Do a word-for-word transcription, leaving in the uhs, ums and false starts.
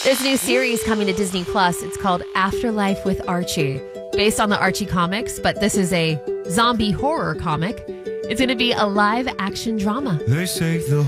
There's a new series coming to Disney Plus. It's called Afterlife with Archie, based on the Archie comics, but this is a zombie horror comic. It's going to be a live action drama. They say the